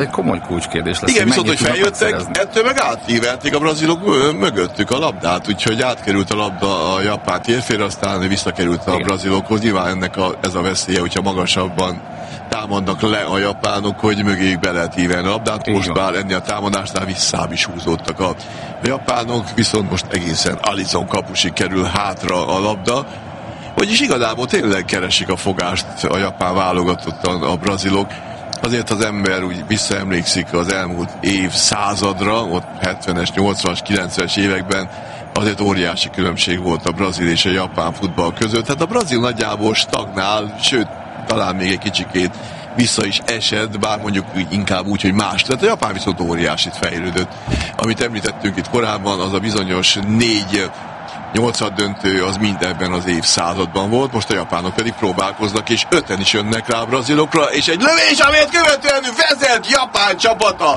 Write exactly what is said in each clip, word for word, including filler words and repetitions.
Egy komoly kulcskérdés lesz. Igen, viszont, hogy feljöttek, ettől meg átívelték a brazilok mögöttük a labdát, úgyhogy átkerült a labda a japán térfére, aztán visszakerült a brazilokhoz. Nyilván ennek a, ez a veszélye, hogyha magasabban támadnak le a japánok, hogy mögéjük be lehet ívelni a labdát. Most bár ennél a támadásnál visszább is húzódtak a japánok, viszont most egészen Alisson kapusig kerül hátra a labda. Vagyis igazából tényleg keresik a fogást a japán válogatottan a brazilok. Azért az ember úgy visszaemlékszik az elmúlt évszázadra, ott hetvenes, nyolcvanas, kilencvenes években azért óriási különbség volt a brazil és a japán futball között. Hát a brazil nagyjából stagnál, sőt, talán még egy kicsikét vissza is esett, bár mondjuk inkább úgy, hogy más. Tehát a japán viszont óriásit fejlődött. Amit említettünk itt korábban, az a bizonyos négy nyolcad döntő az mind ebben az évszázadban volt, most a japánok pedig próbálkoznak, és öten is jönnek rá a brazilokra, és egy lövés, amelyet követően vezet Japán csapata.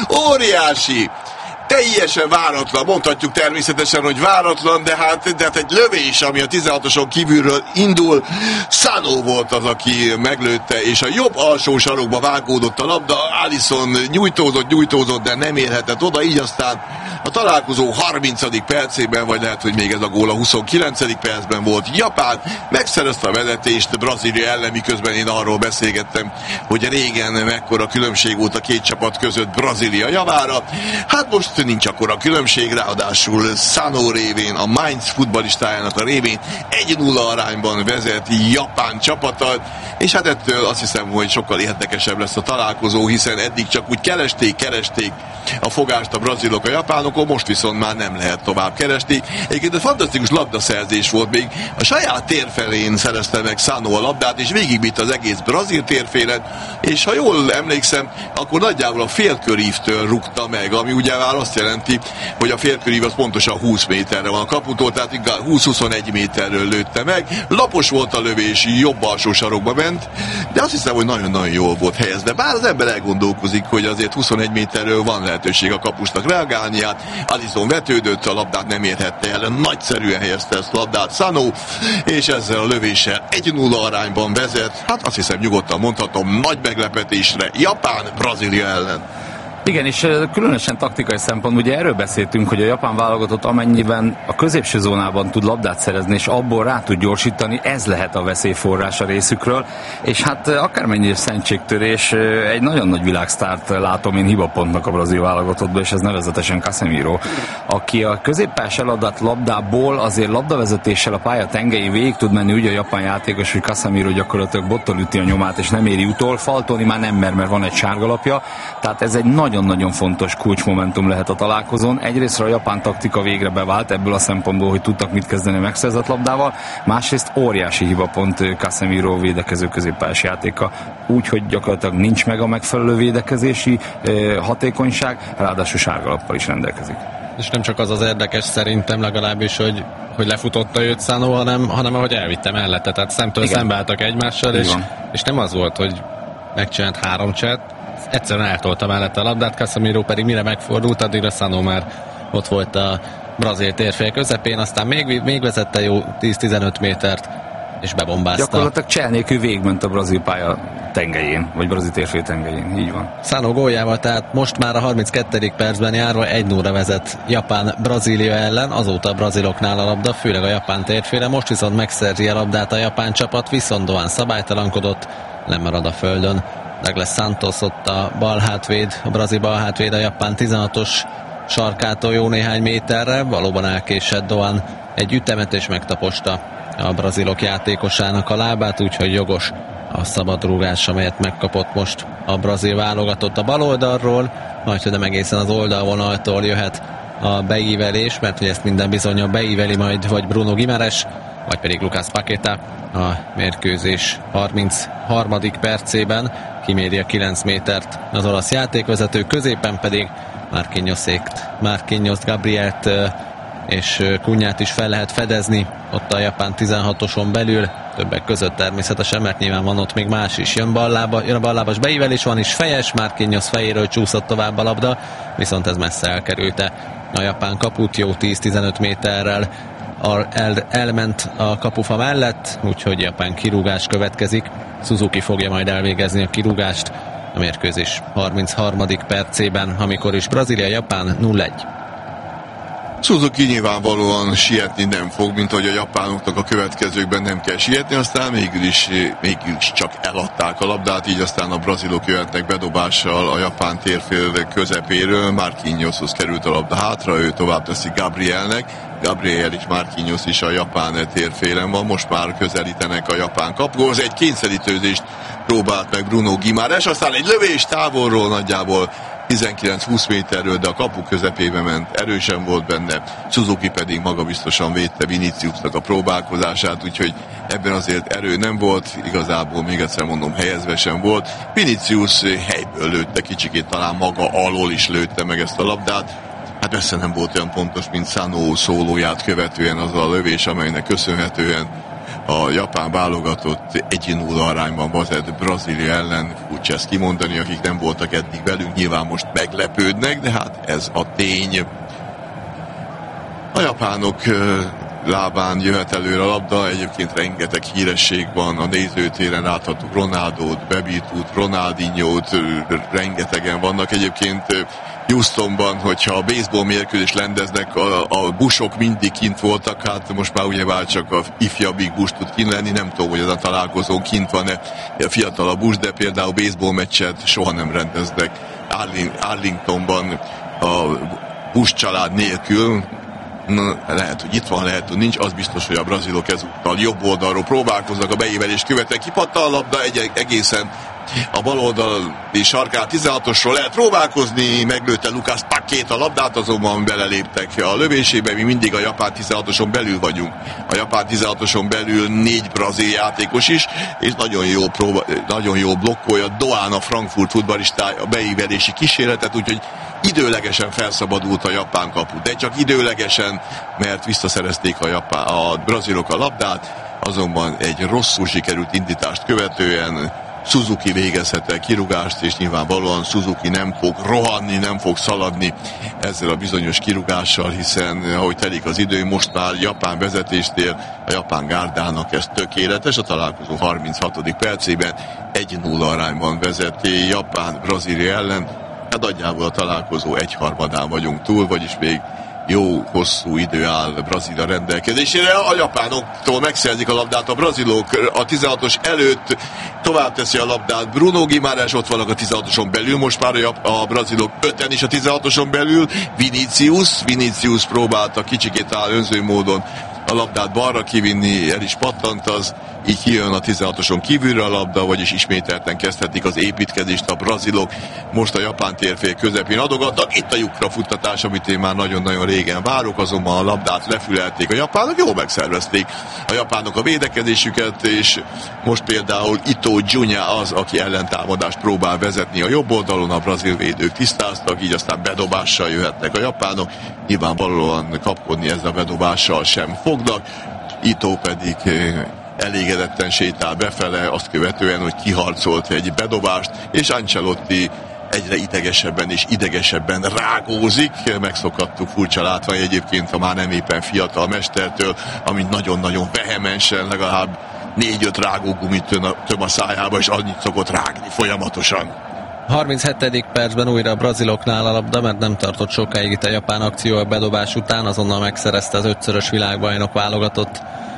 Óriási! Teljesen váratlan, mondhatjuk természetesen, hogy váratlan, de hát, de hát egy lövés, ami a tizenhatoson kívülről indul. Sano volt az, aki meglőtte, és a jobb alsó sarokba vágódott a labda. Alisson nyújtózott, nyújtózott, de nem érhetett oda, így aztán a találkozó harmincadik percében, vagy lehet, hogy még ez a gól a huszonkilencedik percben volt. Japán megszerezte a vezetést Brazília ellen, miközben én arról beszélgettem, hogy régen mekkora különbség volt a két csapat között Brazília javára. Hát most nincs akkora különbség, ráadásul Sano révén, a Mainz futballistájának a révén egy nulla arányban vezet Japán csapata, és hát ettől azt hiszem, hogy sokkal érdekesebb lesz a találkozó, hiszen eddig csak úgy keresték, keresték a fogást a brazilok a japánokon, most viszont már nem lehet tovább keresni. Egyébként egy fantasztikus labdaszerzés volt, még a saját térfelén szerezte meg Sano a labdát, és végigvitt az egész brazil térfélen, és ha jól emlékszem, akkor nagyjából a félkörívtől rúgta meg, ami ugye már azt jelenti, hogy a félkörív az pontosan húsz méterre van a kaputól, tehát inkább húsz-huszonegy méterről lőtte meg. Lapos volt a lövés, jobb alsó sarokba ment, de azt hiszem, hogy nagyon-nagyon jól volt helyezve. Bár az ember elgondolkozik, hogy azért huszonegy méterről van lehetőség a kapusnak reagálniát. Alisson vetődött, a labdát nem érhette el, nagyszerűen helyezte ezt a labdát Sano, és ezzel a lövéssel egy nulla arányban vezet. Hát azt hiszem, nyugodtan mondhatom, nagy meglepetésre Japán Brazília ellen. Igen, és különösen taktikai szempontból ugye erről beszéltünk, hogy a japán válogatott amennyiben a középső zónában tud labdát szerezni, és abból rá tud gyorsítani, ez lehet a veszélyforrás a részükről, és hát akármennyire szentségtörés, egy nagyon nagy világsztárt látom én hibapontnak a brazil válogatottban, és ez nevezetesen Casemiro, aki a középpályás eladott labdából azért labdavezetéssel a pálya tengelyén végig tud menni, úgy a japán játékos, hogy Casemiro gyakorlatilag bottal üti a nyomát, és nem éri utol, faltolni már nem mer, mert van egy sárgalapja, tehát ez egy nagy nagyon-nagyon fontos kulcsmomentum lehet a találkozón. Egyrészt a japán taktika végre bevált ebből a szempontból, hogy tudtak mit kezdeni a megszerzett labdával, másrészt óriási hibapont Casemiro védekező középpályás játéka, úgyhogy gyakorlatilag nincs meg a megfelelő védekezési eh, hatékonyság, ráadásul sárgalappal is rendelkezik. És nem csak az az érdekes szerintem legalábbis, hogy, hogy lefutotta őt Sano, hanem, hanem ahogy elvitte mellette, tehát szemtől szembe álltak egymással, és, és nem az volt, hogy megcsinált három cset, egyszerűen eltolta mellette a labdát, Casemiro pedig mire megfordult, addigra Sano már ott volt a brazil térfél közepén, aztán még, még vezette jó tíz-tizenöt métert, és bebombázta. Gyakorlatilag csel nélkül végigment a brazil pálya tengelyén, vagy brazil térfél tengelyén, így van. Sano góljával, tehát most már a harminckettedik percben járva egy nulla vezet Japán Brazília ellen, azóta a braziloknál a labda, főleg a japán térfére, most viszont megszerzi a labdát a japán csapat, viszont Doan szabálytalankodott, lemarad a földön. Douglas Santos ott a balhátvéd, a brazil balhátvéd a japán tizenhatos sarkától jó néhány méterre, valóban elkésett Doan egy ütemet és megtaposta a brazilok játékosának a lábát, úgyhogy jogos a szabadrúgás, amelyet megkapott most a brazil válogatott a bal oldalról, majd hogy nem egészen az oldalvonaltól jöhet a beívelés, mert hogy ezt minden bizonnyal beíveli majd vagy Bruno Guimaraes, vagy pedig Lucas Paqueta a mérkőzés harmincharmadik percében, kiméri a kilenc métert az olasz játékvezető, középen pedig Marquinhos-ékt, Marquinhos Gabrielt és Kunyát is fel lehet fedezni ott a japán tizenhatoson belül, többek között természetesen, mert nyilván van ott még más is. Jön ballába, jön a ballábas beívelés, van is fejes, Marquinhos fejéről csúszott tovább a labda, viszont ez messze elkerülte a japán kaput, jó tíz-tizenöt méterrel el, elment a kapufa mellett, úgyhogy japán kirúgás következik. Suzuki fogja majd elvégezni a kirúgást a mérkőzés harmincharmadik percében, amikor is Brazília-Japán nulla egy. Suzuki nyilvánvalóan sietni nem fog, mint ahogy a japánoknak a következőkben nem kell sietni, aztán mégis, is, mégis csak eladták a labdát, így aztán a brazilok jöhetnek bedobással a japán térfél közepéről, Marquinhoshoz került a labda hátra, ő tovább teszi Gabrielnek, Gabriel és Marquinhos is a japán térfélen van, most már közelítenek a japán kapuhoz, egy kényszerítőzést próbált meg Bruno Guimaraes, aztán egy lövés távolról nagyjából tizenkilenc-húsz méterről, de a kapu közepébe ment, erősen volt benne, Suzuki pedig magabiztosan védte Viniciusnak a próbálkozását, úgyhogy ebben azért erő nem volt, igazából még egyszer mondom, helyezve sem volt. Vinicius helyből lőtte, kicsikét talán maga alól is lőtte meg ezt a labdát, hát persze nem volt olyan pontos, mint Sano szólóját követően az a lövés, amelynek köszönhetően a japán válogatott egy nulla arányban vezet Brazília ellen, furcsa ezt kimondani, akik nem voltak eddig velünk, nyilván most meglepődnek, de hát ez a tény. A japánok lábán jöhet előre a labda, egyébként rengeteg híresség van, a nézőtéren láthatók Ronaldót, Bebitút, Ronaldinhót, rengetegen vannak egyébként Houstonban, hogyha a baseball mérkőzés rendeznek, a, a busok mindig kint voltak, hát most már ugyebár csak a ifjabbik bus tud kint lenni, nem tudom, hogy az a találkozón kint van-e a fiatalabb bus, de például baseball meccset soha nem rendeznek Arling, Arlingtonban a Bush család nélkül. Na, lehet, hogy itt van, lehet, hogy nincs, az biztos, hogy a brazilok ezúttal jobb oldalról próbálkoznak, a beívelést követően kipatta a labda, egy egészen a bal oldali sarkán tizenhatosról lehet próbálkozni, meglőtte Lucas Paquét a labdát, azonban beleléptek a lövésébe, mi mindig a japán tizenhatoson belül vagyunk. A japán tizenhatoson belül négy brazil játékos is, és nagyon jó, próba, nagyon jó blokkolja Doán a Frankfurt futballistája a beívelési kísérletet, úgyhogy időlegesen felszabadult a japán kapu, de csak időlegesen, mert visszaszerezték a, japán, a brazilok a labdát, azonban egy rosszul sikerült indítást követően Suzuki végezhet el kirúgást, és nyilvánvalóan Suzuki nem fog rohanni, nem fog szaladni ezzel a bizonyos kirúgással, hiszen ahogy telik az idő, most már japán vezetésnél a japán gárdának ez tökéletes, a találkozó harminchatodik percében egy nulla arányban vezeti Japán Brazília ellen, hát nagyjából a találkozó egyharmadán vagyunk túl, vagyis még jó, hosszú idő áll Brazília rendelkezésére. A japánoktól megszerzik a labdát a brazilok. A tizenhatos előtt tovább teszi a labdát Bruno Guimaraes, ott vannak a tizenhatoson belül, most már a, a brazilok öten is a tizenhatoson belül. Vinicius, Vinicius próbálta kicsikét áll önző módon a labdát balra kivinni, el is pattant az, így kijön a tizenhatoson kívülre a labda, vagyis ismételten kezdhetik az építkezést a brazilok. Most a japán térfél közepén adogatnak, itt a lyukra futtatás, amit én már nagyon-nagyon régen várok, azonban a labdát lefülelték a japánok, jól megszervezték a japánok a védekezésüket, és most például Ito Junior az, aki ellentámadást próbál vezetni a jobb oldalon, a brazil védők tisztáztak, így aztán bedobással jöhetnek a japánok, nyilvánvalóan kapkodni ezzel a bedobással sem fognak, Ito pedig elégedetten sétál befele, azt követően, hogy kiharcolt egy bedobást, és Ancelotti egyre idegesebben és idegesebben rágózik. Megszokhattuk furcsa látvány egyébként a már nem éppen fiatal mestertől, amint nagyon-nagyon vehemensen, legalább négy-öt rágógumit töm a szájába, és annyit szokott rágni folyamatosan. harminchetedik percben újra a braziloknál a labda, mert nem tartott sokáig itt a japán akció a bedobás után, azonnal megszerezte az ötszörös világbajnok válogatott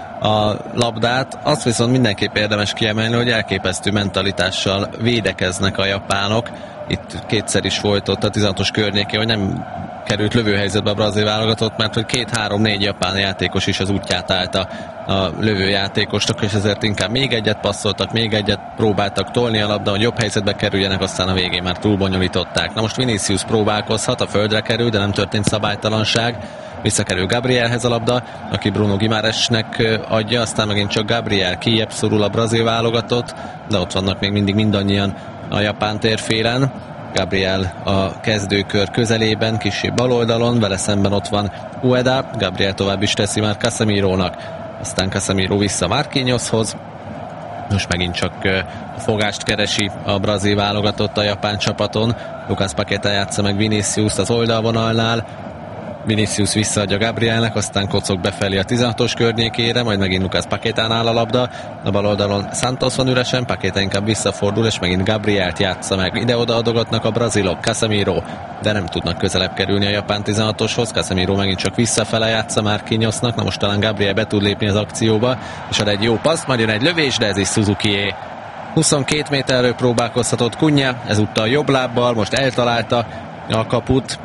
a labdát. Azt viszont mindenképp érdemes kiemelni, hogy elképesztő mentalitással védekeznek a japánok. Itt kétszer is volt ott a tizenhatos környékén, hogy nem került lövőhelyzetbe a brazil válogatott, mert hogy két-három-négy japán játékos is az útját állta a lövőjátékosnak, és ezért inkább még egyet passzoltak, még egyet próbáltak tolni a labda, hogy jobb helyzetbe kerüljenek, aztán a végén már túl bonyolították. Na most Vinicius próbálkozhat, a földre kerül, de nem történt szabálytalanság. Visszakerül Gabrielhez a labda, aki Bruno Guimaraesnek adja, aztán megint csak Gabriel kijebb szorul a brazil válogatott, de ott vannak még mindig mindannyian a japán térfélen. Gabriel a kezdőkör közelében, kissé bal oldalon, vele szemben ott van Ueda, Gabriel tovább is teszi már Casemirónak, aztán Casemiro vissza Marquinhoshoz. Most megint csak a fogást keresi a brazil válogatott a japán csapaton. Lucas Paqueta játsza meg Vinicius az oldalvonalnál. Vinicius visszaadja Gabrielnek, aztán kocog befelé a tizenhatos környékére, majd megint Lucas Paquetánál a labda. A bal oldalon Santos van üresen, Paqueta inkább visszafordul, és megint Gabrielt játsza meg. Ide-oda adogatnak a brazilok, Casemiro, de nem tudnak közelebb kerülni a japán tizenhatoshoz. Casemiro megint csak visszafele játsza Marquinhosnak, na most talán Gabriel be tud lépni az akcióba, és ad egy jó passz, majd jön egy lövés, de ez is Suzukié. huszonkét méterről próbálkozhatott Cunha, ezúttal jobb lábbal, most eltalálta a kaput,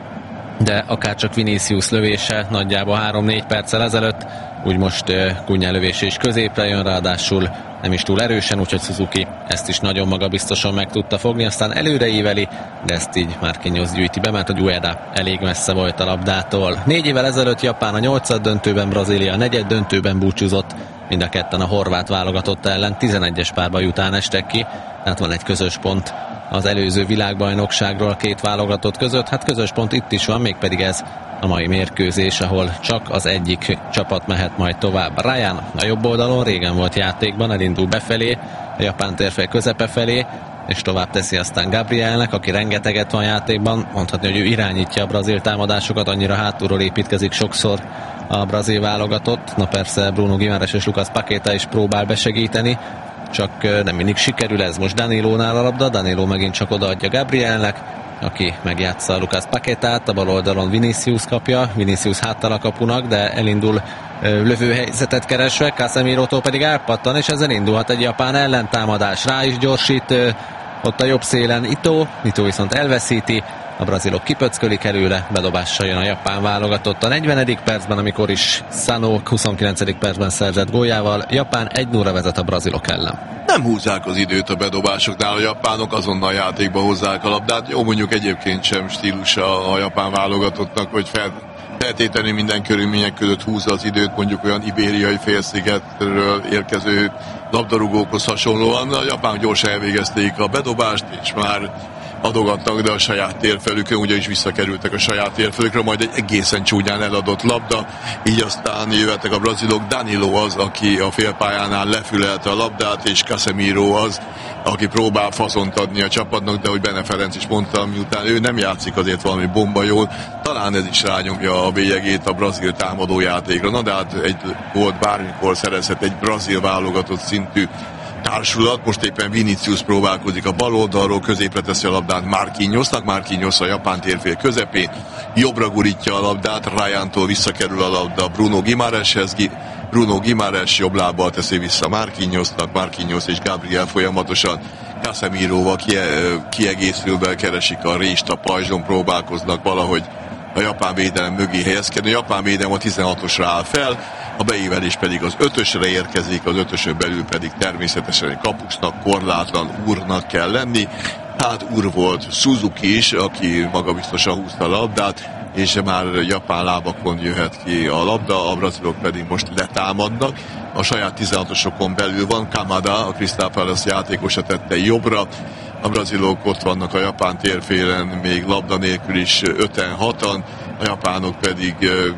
de akárcsak Vinicius lövése nagyjából három-négy perccel ezelőtt, úgy most Cunha lövése is középre jön, ráadásul nem is túl erősen, úgyhogy Suzuki ezt is nagyon magabiztosan meg tudta fogni, aztán előre íveli, de ezt így Marquinhos gyűjti be, mert a Ueda elég messze volt a labdától. Négy évvel ezelőtt Japán a nyolcad döntőben, Brazília a negyed döntőben búcsúzott, mind a ketten a horvát válogatott ellen tizenegyes párba után estek ki, tehát van egy közös pont az előző világbajnokságról a két válogatott között. Hát közös pont itt is van, mégpedig ez a mai mérkőzés, ahol csak az egyik csapat mehet majd tovább. Ryan a jobb oldalon régen volt játékban, elindul befelé, a japán térfél közepe felé, és tovább teszi aztán Gabrielnek, aki rengeteget van játékban, mondhatni, hogy ő irányítja a brazil támadásokat, annyira hátulról építkezik sokszor a brazil válogatott. Na persze Bruno Guimaraes és Lucas Paqueta is próbál besegíteni, csak nem mindig sikerül ez. Most Danilónál a labda, Danilo megint csak odaadja Gabrielnek, aki megjátsza Lucas Paquetát, a bal oldalon Vinicius kapja, Vinicius háttal a kapunak, de elindul lövőhelyzetet keresve, Casemirótól pedig elpattan, és ezzel indulhat egy japán ellentámadás. Rá is gyorsít ott a jobb szélen Ito, Ito viszont elveszíti, a brazilok kipöckölik előle, bedobással jön a japán válogatott a negyvenedik percben, amikor is Sano huszonkilencedik percben szerzett góljával. Japán egy nulla vezet a brazilok ellen. Nem húzzák az időt a bedobásoknál, a japánok azonnal játékba hozzák a labdát. Jó, mondjuk egyébként sem stílusa a japán válogatottnak, hogy fel, feltétlenül minden körülmények között húzza az időt, mondjuk olyan ibériai félszigetről érkező labdarúgókhoz hasonlóan. A japánok gyorsan elvégezték a bedobást, és már adogatnak, de a saját térfelükön, ugyanis visszakerültek a saját térfelükre, majd egy egészen csúnyán eladott labda, így aztán jöhettek a brazilok. Danilo az, aki a félpályánál lefülelte a labdát, és Casemiro az, aki próbál faszont adni a csapatnak, de hogy Bene Ferenc is mondta, miután ő nem játszik azért valami bomba jól, talán ez is rányomja a bélyegét a brazil támadójátékra. Na de hát egy volt bármikor szerezhet egy brazil válogatott szintű társulat, most éppen Vinicius próbálkozik a bal oldalról, középre teszi a labdát Marquinhosnak, Marquinhos a japán térfél közepén, jobbra gurítja a labdát, Ryantól visszakerül a labda Bruno Guimaraeshez, Bruno Guimaraes jobb lábbal teszi vissza Marquinhosnak, Marquinhos és Gabriel folyamatosan Casemiróval kiegészülve keresik a rést a pajzson, próbálkoznak valahogy a japán védelem mögé helyezkedni. A japán védelem a tizenhatosra áll fel, a beívelés pedig az ötösre érkezik, az ötösön belül pedig természetesen egy kapusnak, korlátlan úrnak kell lenni. Hát úr volt Suzuki is, aki magabiztosan húzta a labdát, és már japán lábakon jöhet ki a labda, a brazilok pedig most letámadnak. A saját tizenhatosokon belül van Kamada, a Crystal Palace játékosa tette jobbra, a brazilok ott vannak a japán térfélen, még labda nélkül is öten hatan, a japánok pedig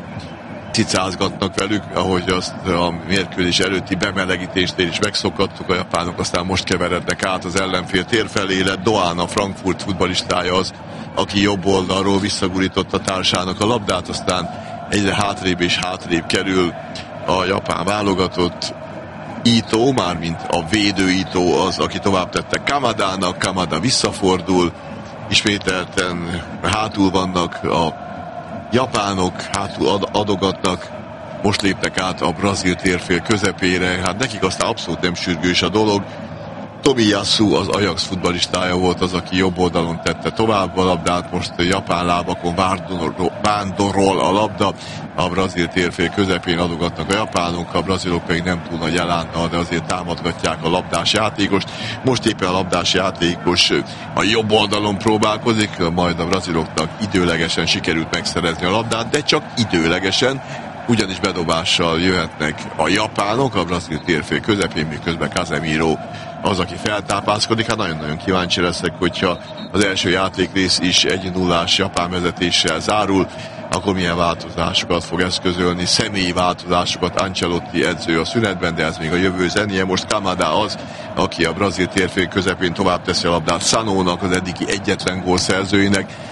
cicázgatnak velük, ahogy azt a mérkőzés előtti bemelegítésnél is megszokattuk, a japánok aztán most keverednek át az ellenfél tér felé, lett Doan, a Frankfurt futballistája az, aki jobb oldalról visszagurította társának a labdát, aztán egyre hátrébb és hátrébb kerül a japán válogatott. Ito, mármint a védő Ito az, aki tovább tette Kamadának, Kamada visszafordul, ismételten hátul vannak a japánok, hátul adogatnak, most léptek át a brazil térfél közepére, hát nekik aztán abszolút nem sürgős a dolog. Tomiyasu, az Ajax futballistája volt az, aki jobb oldalon tette tovább a labdát, most a japán lábakon vándorol a labda, a brazil térfél közepén adogatnak a japánok, a brazilok pedig nem túl nagy elánnal, de azért támadgatják a labdás játékost. Most éppen a labdás játékos a jobb oldalon próbálkozik, majd a braziloknak időlegesen sikerült megszerezni a labdát, de csak időlegesen, ugyanis bedobással jöhetnek a japánok, a brazil térfél közepén, miközben Casemiro az, aki feltápászkodik. Hát nagyon-nagyon kíváncsi leszek, hogyha az első játékrész is egy nullás japán vezetéssel zárul, akkor milyen változásokat fog eszközölni, személyi változásokat Ancelotti edző a szünetben, de ez még a jövő zenie. Most Kamada az, aki a brazil térfél közepén tovább teszi a labdát Sanónak, az eddigi egyetlen gólszerzőinek.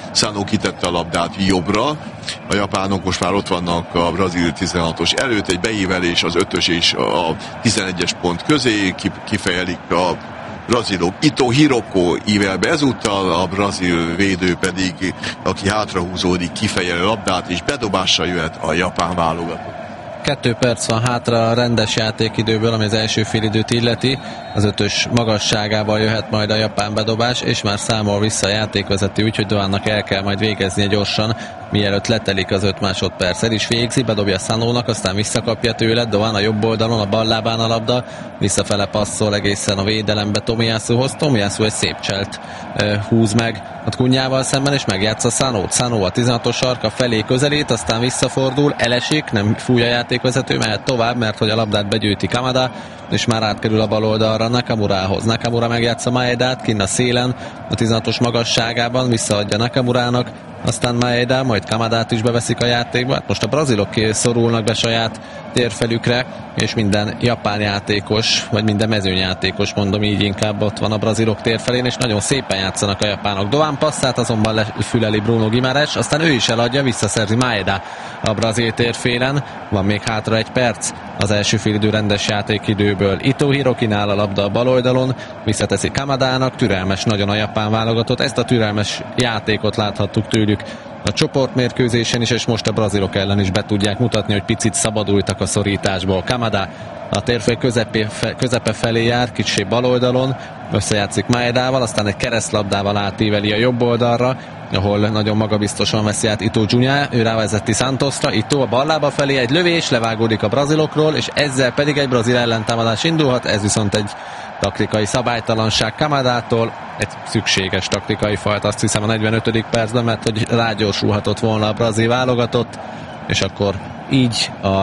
Sanó kitette a labdát jobbra, a japánok most már ott vannak a brazil tizenhatos előtt, egy beívelés az ötös és a tizenegyes pont közé, kifejelik a brazilok. Ito Hiroko ível be ezúttal, a brazil védő pedig, aki hátrahúzódik, kifejeli a labdát, és bedobással jöhet a japán válogatott. Kettő perc van hátra a rendes játékidőből, ami az első félidőt illeti. Az ötös magasságával jöhet majd a japán bedobás, és már számol vissza a játékvezető, úgyhogy Doánnak el kell majd végeznie gyorsan, mielőtt letelik az öt másodperc. El is végzi, bedobja Sanónak, aztán visszakapja tőle, Doán a jobb oldalon, a bal lábán a labda, visszafele passzol egészen a védelembe Tomiyasuhoz. Tomiyasu egy szép cselt e, húz meg a Kunyával szemben, és megjátsza Sanót. Sanó a tizenhatos sarka felé közelít, aztán visszafordul, elesik, nem fúj a játékvezető, mehet tovább, mert hogy a labdát begyűjti Kamada, és már átkerül a bal oldalra Nakamurához. Nakamura megjátsza Maedát kinn a szélen, a tizenhatos magasságában, visszaadja Nakamurának, aztán Maeda, majd Kamadát is beveszik a játékba. Hát most a brazilok szorulnak be saját térfelükre, és minden japán játékos, vagy minden mezőnyjátékos, mondom így, inkább ott van a brazilok térfelén, és nagyon szépen játszanak a japánok. Doán passzát azonban lefüleli Bruno Guimaraes, aztán ő is eladja, visszaszerzi Maeda a brazil térfélen. Van még hátra egy perc az első félidő rendes játékidőből. Ito Hirokinál a labda a bal oldalon, visszateszi Kamadának, türelmes nagyon a japán válogatott. Ezt a türelmes játékot láthattuk tőlük a csoportmérkőzésen is, és most a brazilok ellen is be tudják mutatni, hogy picit szabadultak a szorításból. Kamada a térfél közepe, közepe felé jár, kicsi bal oldalon, összejátszik Maedával, aztán egy keresztlabdával átíveli a jobb oldalra, ahol nagyon magabiztosan veszi át Ito Junior, ő rávezeti Santosra, Ito a bal lába felé, egy lövés, levágódik a brazilokról, és ezzel pedig egy brazil ellentámadás indulhat, ez viszont egy taktikai szabálytalanság Kamadától, egy szükséges taktikai fajta, azt hiszem a negyvenötödik percben, mert hogy rágyorsulhatott volna a brazil válogatott, és akkor így a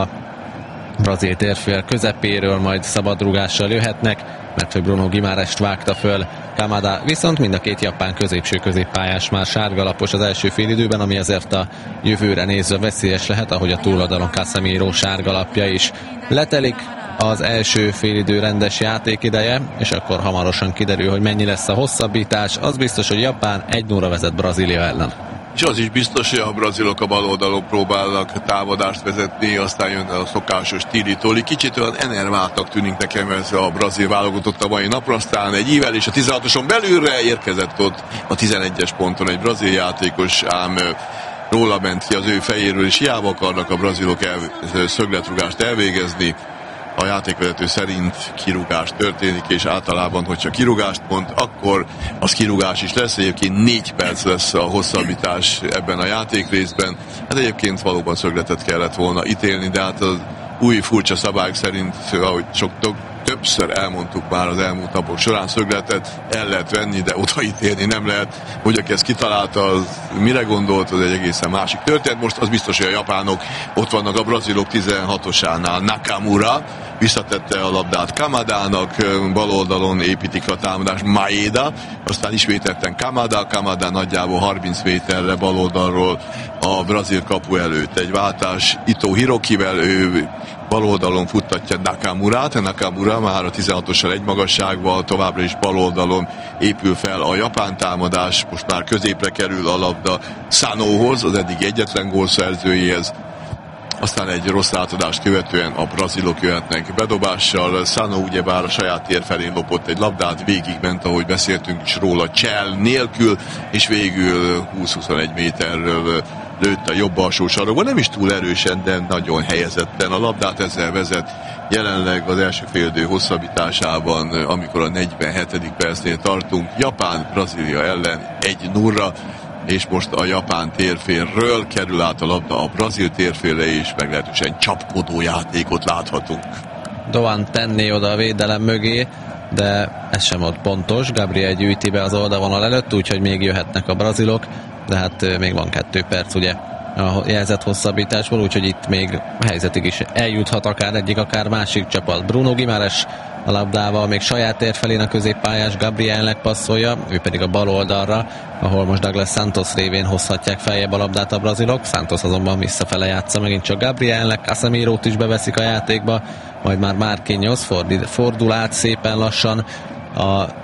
brazil térfél közepéről majd szabadrugással jöhetnek, mert hogy Bruno Guimaraest vágta föl Kamada, viszont mind a két japán középső középpályás már sárgalapos az első félidőben, ami azért a jövőre nézve veszélyes lehet, ahogy a túloldalon Casemiro sárgalapja is. Letelik az első félidő rendes játékideje, és akkor hamarosan kiderül, hogy mennyi lesz a hosszabbítás. Az biztos, hogy Japán egy nulla vezet Brazília ellen. És az is biztos, hogy a brazilok a bal oldalon próbálnak támadást vezetni, aztán jön a szokásos tili-toli. Kicsit olyan enerváltak tűnik nekem ez a brazil válogatott a mai napra, aztán egy ível és a tizenhatoson belülre érkezett ott a tizenegyes ponton egy brazil játékos, ám róla ment ki az ő fejéről, és hiába akarnak a brazilok el, szögletrugást elvégezni. A játékvezető szerint kirúgás történik, és általában, hogyha kirúgást mond, akkor az kirúgás is lesz. Egyébként négy perc lesz a hosszabbítás ebben a játékrészben. Hát egyébként valóban szögletet kellett volna ítélni, de hát az új furcsa szabályok szerint, ahogy sok többször elmondtuk már az elmúlt napok során, szögletet el lehet venni, de odaítélni nem lehet. Hogy aki ezt kitalálta, az mire gondolt, az egy egészen másik történet. Most az biztos, hogy a japánok ott vannak a brazilok tizenhatosánál. Nakamura visszatette a labdát Kamadának, bal oldalon építik a támadást Maeda, aztán ismételten Kamada, Kamada nagyjából harminc méterre bal oldalról a brazil kapu előtt. Egy váltás Ito Hirokivel, ő bal oldalon futtatja Nakamurát, Nakamura már a tizenhatossal egy magasságban, továbbra is bal oldalon épül fel a japán támadás, most már középre kerül a labda Sanóhoz, az eddig egyetlen gólszerzőjéhez. Aztán egy rossz átadást követően a brazilok jöhetnek bedobással. Sanó ugyebár a saját tér felé lopott egy labdát, végigment, ahogy beszéltünk is róla, csel nélkül, és végül húsz-huszonegy méterről lőtt a jobb alsó sarokba. Nem is túl erősen, de nagyon helyezetten a labdát, ezzel vezet jelenleg az első félidő hosszabbításában, amikor a negyvenhetedik percnél tartunk. Japán Brazília ellen egy nulla, és most a japán térfélről kerül át a labda a brazil térfélre, és meglehetősen csapkodó játékot láthatunk. Doán tenné oda a védelem mögé, de ez sem ott pontos. Gabriel gyűjti be az oldalvonal előtt, úgyhogy még jöhetnek a brazilok, de hát még van kettő perc ugye a jelzett hosszabbításból, úgyhogy itt még a helyzetig is eljuthat akár egyik, akár másik csapat. Bruno Guimaraes a labdával még saját tér felén a középpályás Gabrielnek passzolja, ő pedig a bal oldalra, ahol most Douglas Santos révén hozhatják feljebb a labdát a brazilok. Santos azonban visszafele játsza megint csak Gabrielnek, Casemirót is beveszik a játékba, majd már Marquinhos fordul át szépen lassan a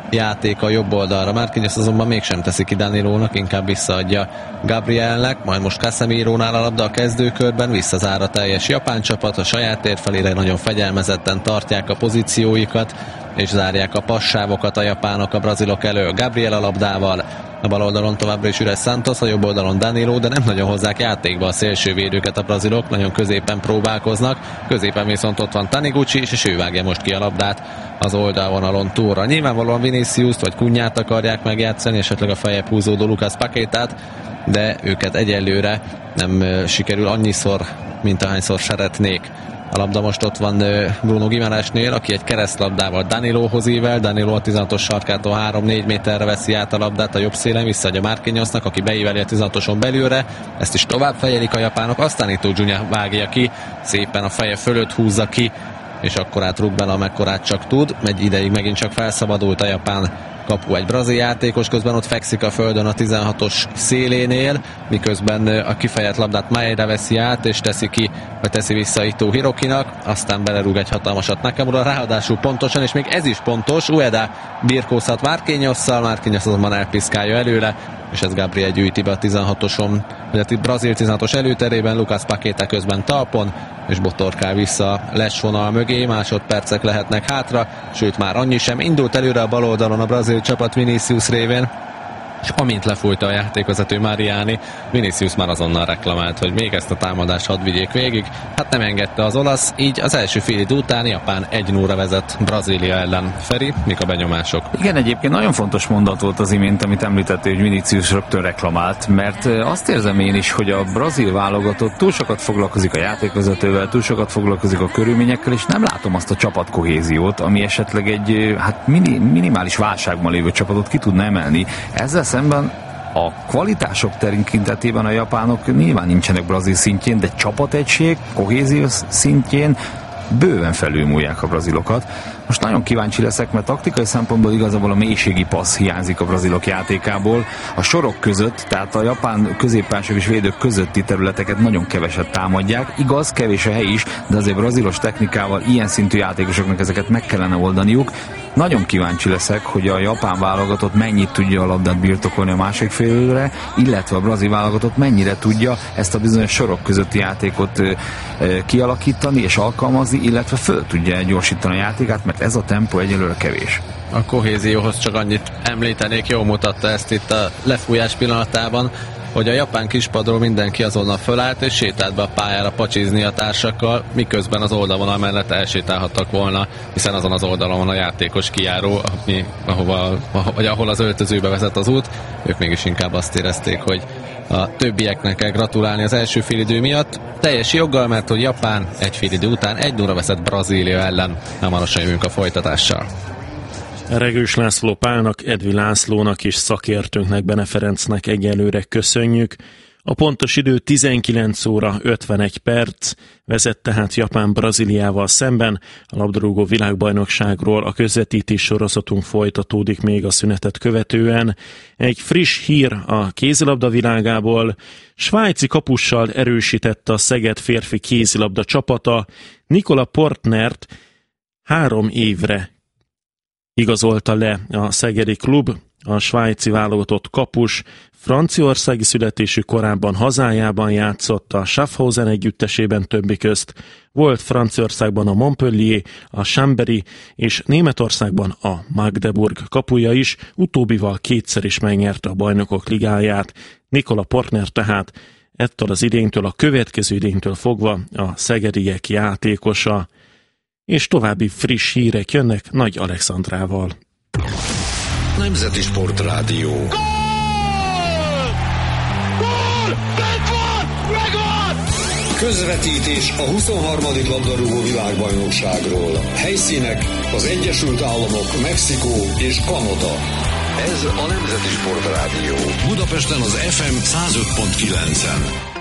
játék a jobb oldalra. Marquinhos azonban mégsem teszi ki Danilónak, inkább visszaadja Gabrielnek, majd most Casemirónál a labda a kezdőkörben, visszazár a teljes japán csapat, a saját tér felére nagyon fegyelmezetten tartják a pozícióikat, és zárják a passávokat a japánok a brazilok elő. Gabriel a labdával, a bal oldalon továbbra is üres Santos, a jobb oldalon Danilo, de nem nagyon hozzák játékba a szélsővédőket a brazilok, nagyon középen próbálkoznak, középen viszont ott van Taniguchi, és ő vágja most ki a labdát az oldalvonalon túlra. Nyilvánvalóan Vinicius-t vagy Kunyát akarják megjátszani, esetleg a fejebb húzódó Lucas Paquetát, de őket egyelőre nem sikerül annyiszor, mint ahányszor szeretnék. A labda most ott van Bruno Guimarãesnél, aki egy keresztlabdával Danilóhoz ível. Danilo a tizenhatos sarkától három-négy méterre veszi át a labdát a jobb szélen, visszaadja Marquinhosnak, aki beíveli a tizenhatoson belülre. Ezt is tovább fejelik a japánok, aztán Ito Junior vágja ki, szépen a feje fölött húzza ki, és akkor átrúg bele, amekkorát csak tud. Egy ideig megint csak felszabadult a japán kapu, egy brazil játékos, közben ott fekszik a földön a tizenhatos szélénél, miközben a kifejelt labdát Maeda veszi át, és teszi ki, vagy teszi vissza Ito Hirokinak, aztán belerúg egy hatalmasat Nakamura, ráadásul pontosan, és még ez is pontos, Ueda birkózhat Marquinhosszal, Marquinhos azonban elpiszkálja előle, és ez Gabriel gyűjti be a tizenhatoson, vagy a brazil tizenhatos előterében, Lucas Paqueta közben talpon, és botorkál vissza lesvonal mögé, másodpercek lehetnek hátra, sőt már annyi sem, indult előre a bal oldalon a brazil csapat Vinicius révén, és amint lefújta a játékvezető Mariani, Vinicius már azonnal reklamált, hogy még ezt a támadást hadd vigyék végig. Hát nem engedte az olasz, így az első félidő után Japán egy nulla vezet Brazília ellen. Feri, mik a benyomások? Igen, egyébként nagyon fontos mondat volt az imént, amit említettél, hogy Vinicius rögtön reklamált, mert azt érzem én is, hogy a brazil válogatott túl sokat foglalkozik a játékvezetővel, túl sokat foglalkozik a körülményekkel, és nem látom azt a csapatkohéziót, ami esetleg egy hát mini, minimális válságban lévő csapatot ki tudna emelni. Ezzel szemben a kvalitások tekintetében a japánok nyilván nincsenek brazil szintjén, de csapategység, kohézió szintjén bőven felülmúlják a brazilokat. Most nagyon kíváncsi leszek, mert taktikai szempontból igazából a mélységi passz hiányzik a brazilok játékából. A sorok között, tehát a japán középpások és védők közötti területeket nagyon keveset támadják. Igaz, kevés a hely is, de azért brazilos technikával ilyen szintű játékosoknak ezeket meg kellene oldaniuk. Nagyon kíváncsi leszek, hogy a japán válogatott mennyit tudja a labdát birtokolni a másik félre, illetve a brazil válogatott mennyire tudja ezt a bizonyos sorok közötti játékot ö, ö, kialakítani és alkalmazni, illetve föl tudja gyorsítani a játékát, mert ez a tempó egyelőre kevés. A kohézióhoz csak annyit említenék, jól mutatta ezt itt a lefújás pillanatában, hogy a japán kispadról mindenki azonnal fölállt és sétált be a pályára pacsizni a társakkal, miközben az oldalvonal mellett elsétálhattak volna, hiszen azon az oldalon van a játékos kijáró, ami, ahova, vagy ahol az öltözőbe vezet az út. Ők mégis inkább azt érezték, hogy a többieknek kell gratulálni az első félidő miatt. Teljes joggal, mert hogy Japán egy félidő után egy nulla vezet Brazília ellen. Hamarosan jövünk a folytatással. Regős László Pálnak, Edvi Lászlónak és szakértőnknek, Bene Ferencnek egyelőre köszönjük. A pontos idő tizenkilenc óra ötvenegy perc, vezet tehát Japán Brazíliával szemben. A labdarúgó világbajnokságról a közvetítés sorozatunk folytatódik még a szünetet követően. Egy friss hír a kézilabda világából. Svájci kapussal erősítette a Szeged férfi kézilabda csapata. Nikola Portnert három évre igazolta le a szegedi klub. A svájci válogatott kapus franciaországi születésű, korábban hazájában játszott a Schaffhausen együttesében többi közt, volt Franciaországban a Montpellier, a Chambéry és Németországban a Magdeburg kapuja is, utóbbival kétszer is megnyerte a Bajnokok Ligáját. Nikola Portner tehát ettől az idénytől, a következő idénytől fogva a szegediek játékosa. És további friss hírek jönnek Nagy Alexandrával. Nemzeti Sportrádió. Gól! Gól! Megvan! Megvan! Közvetítés a huszonharmadik labdarúgó világbajnokságról. Helyszínek az Egyesült Államok, Mexikó és Kanada. Ez a Nemzeti Sportrádió. Budapesten az ef em száz öt pont kilencen.